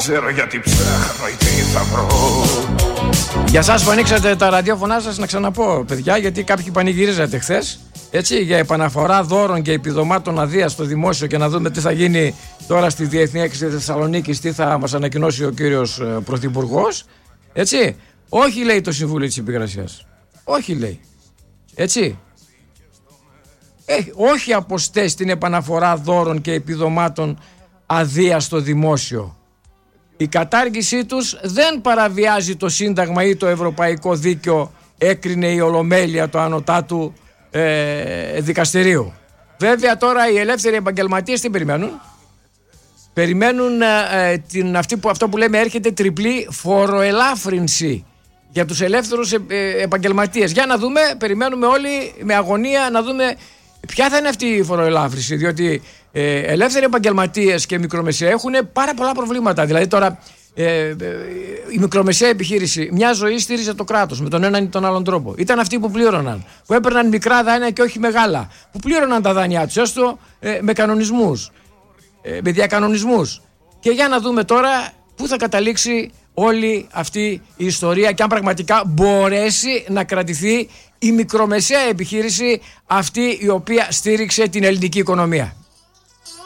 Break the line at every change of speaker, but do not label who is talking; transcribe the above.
ξέρω γιατί ψάχνω ή τι θα βρω.
Για σας που ανοίξατε τα ραδιόφωνά σας, να ξαναπώ παιδιά, γιατί κάποιοι πανηγυρίζατε χθες, έτσι, για επαναφορά δώρων και επιδομάτων αδείας στο δημόσιο, και να δούμε τι θα γίνει τώρα στη Διεθνή Έκθεση Θεσσαλονίκης, τι θα μας ανακοινώσει ο κύριος Πρωθυπουργός. Έτσι, όχι λέει το Συμβούλιο της Επικρασίας, όχι λέει, έτσι, όχι αποστές την επαναφορά δώρων και επιδομάτων αδείας στο δημόσιο. Η κατάργησή τους δεν παραβιάζει το Σύνταγμα ή το Ευρωπαϊκό Δίκαιο, έκρινε η Ολομέλεια του Ανωτάτου Δικαστηρίου. Βέβαια τώρα οι ελεύθεροι επαγγελματίες τι περιμένουν? Περιμένουν αυτό που λέμε έρχεται τριπλή φοροελάφρυνση για τους ελεύθερους επαγγελματίες. Για να δούμε, περιμένουμε όλοι με αγωνία να δούμε ποια θα είναι αυτή η φοροελάφρυνση, διότι ελεύθεροι επαγγελματίες και μικρομεσαίοι έχουν πάρα πολλά προβλήματα. Δηλαδή τώρα η μικρομεσαία επιχείρηση μια ζωή στήριζε το κράτος με τον έναν ή τον άλλον τρόπο. Ήταν αυτοί που πλήρωναν, που έπαιρναν μικρά δάνεια και όχι μεγάλα, που πλήρωναν τα δάνειά τους, έστω με κανονισμούς, με διακανονισμούς. Και για να δούμε τώρα πού θα καταλήξει όλη αυτή η ιστορία και αν πραγματικά μπορέσει να κρατηθεί η μικρομεσαία επιχείρηση, αυτή η οποία στήριξε την ελληνική οικονομία.